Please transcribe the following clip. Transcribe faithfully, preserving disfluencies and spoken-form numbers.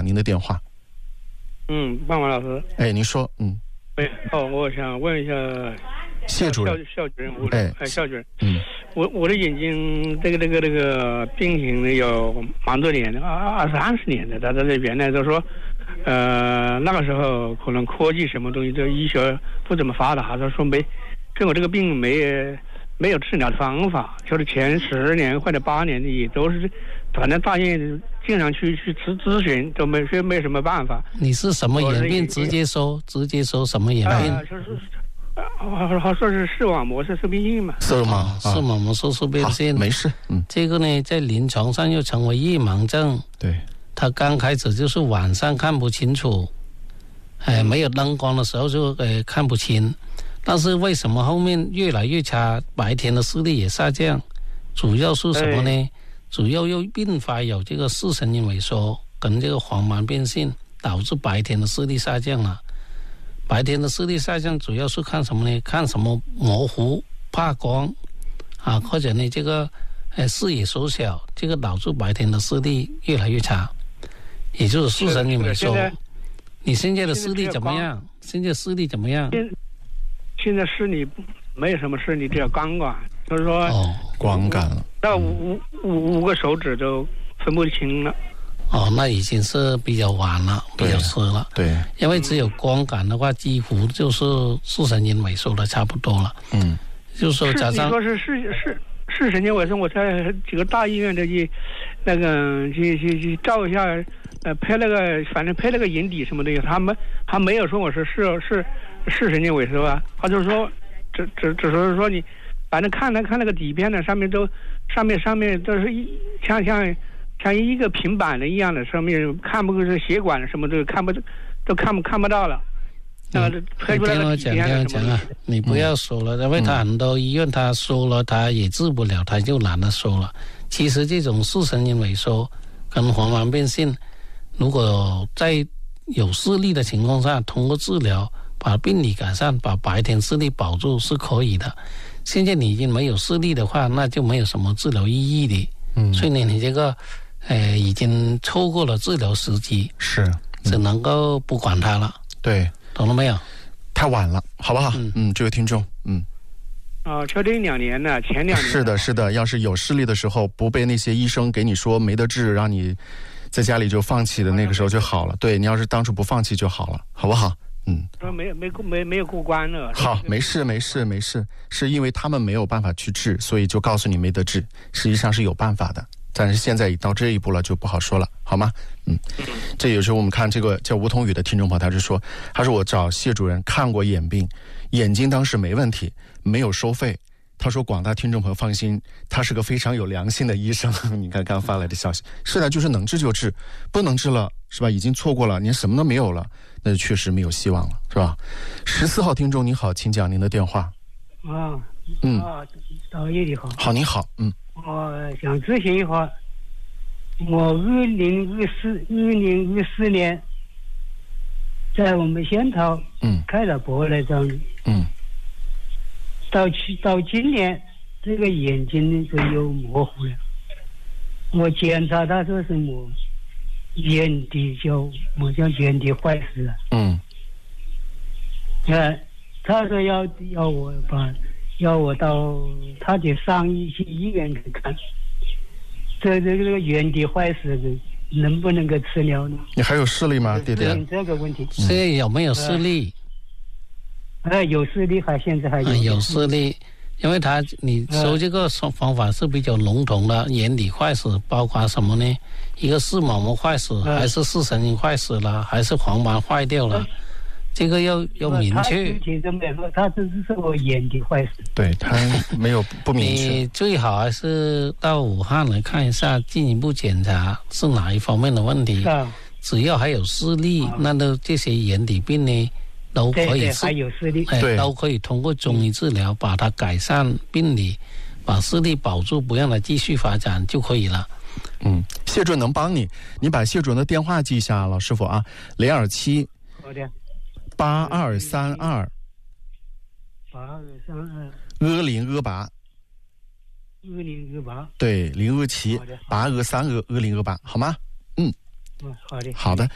您的电话。 嗯，棒棒老师。 哎，您说，嗯。 哎，哦，我想问一下谢主任， 肖主任，我哎， 哎，肖主任， 嗯， 我我的眼睛这个这个这个病情呢有蛮多年的，二二三十年的，他在这原来都说，呃，那个时候可能科技什么东西，这医学不怎么发达，他说没，跟我这个病没没有治疗的方法，就是前十年或者八年的也都是，反正大医院经常去去咨咨询，都没没没什么办法。 你是什么眼病？直接说，直接说什么眼病？ 啊，就是，好好说是视网膜色素变性嘛。 视网视网膜色素变性， 没事。嗯， 这个呢，在临床上又称为夜盲症。 对， 它刚开始就是晚上看不清楚，哎，没有灯光的时候就呃看不清。但是为什么后面越来越差，白天的视力也下降？主要是什么呢？主要又并发有这个视神经萎缩跟这个黄斑变性，导致白天的视力下降了。白天的视力下降主要是看什么呢？看什么模糊、怕光啊，或者呢这个呃视野缩小，这个导致白天的视力越来越差，也就是视神经萎缩。你现在的视力怎么样？现在视力怎么样？ 现在视力没有什么视力，只有光感，就是说哦， 光感了， 到五五五个手指都分不清了。 哦，那已经是比较晚了，比较迟了。 对， 因为只有光感的话，几乎就是视神经萎缩的差不多了。 嗯， 就是说加上你说是视视视神经萎缩，我在几个大医院的去那个去去去照一下，呃，拍那个反正拍那个眼底什么的，他们他没有说我是视视视神经萎缩啊，他就是说只只只是说你反正看了看那个底片呢，上面都上面上面都是一像像像一个平板的一样的，上面看不是血管什么都看不都看不看不到了。那嗯、拍出来的底片什么讲啊，你不要说了，因为他很多医院他说了他也治不了，他就懒得说了。其实这种视神经萎缩跟黄斑变性，如果在有视力的情况下，通过治疗把病理改善，把白天视力保住是可以的。现在你已经没有视力的话，那就没有什么治疗意义的。嗯，所以呢，你这个呃已经错过了治疗时机， 是、嗯、 只能够不管它了。 对， 懂了没有？ 太晚了，好不好？嗯嗯，这位听众，嗯。 啊，确定两年了，前两年。 是的，是的，要是有视力的时候，不被那些医生给你说没得治，让你在家里就放弃的那个时候就好了。对，你要是当初不放弃就好了，好不好？嗯。 说没没过没没有过关了。 好，没事没事没事，是因为他们没有办法去治，所以就告诉你没得治，实际上是有办法的。但是现在已到这一步了，就不好说了，好吗？嗯，这有时候我们看这个叫吴桐宇的听众朋友，他就说，他说我找谢主任看过眼病，眼睛当时没问题，没有收费。他说广大听众朋友放心，他是个非常有良心的医生。你看刚发来的消息，是的，就是能治就治，不能治了是吧？已经错过了，您什么都没有了，那就确实没有希望了，是吧？十四号听众您好，请讲您的电话。 啊， 嗯， 啊，导演你好。 好，你好，嗯。 我想咨询一下，我二零二四二零二四年在我们仙桃嗯开了博来张嗯， 到去到今年这个眼睛就又模糊了。我检查他说什么眼底就我叫眼底坏死了。 嗯， 呃，他说要要我把。要我到他的上医去医院去看，这这个眼底坏死的能不能够治疗呢？ 你还有视力吗，爹爹？ 这个问题。 现在有没有视力？ 呃，有视力，还现在还有、 啊、有视力，因为他你说这个方法是比较笼统的，眼底坏死包括什么呢？一个视网膜坏死， 呃、 还是视神经坏死了，还是黄斑坏掉了？呃这个要要明确。 他只是说我眼底坏死。 对，他没有不明确。 你最好还是到武汉来看一下，进一步检查是哪一方面的问题。 啊、 只要还有视力，啊、那都这些眼底病呢都可以治， 还有视力， 哎，都可以通过中医治疗把它改善病理，把视力保住，不让它继续发展就可以了。 嗯，谢主任能帮你，你把谢主任的电话记一下，老师傅啊，零二七。 好的。 八二三二， 八二三二， 二零二八， 二零二八， 对，零二七，八二三二，二零二八，好吗？嗯， 嗯，好的， 好的。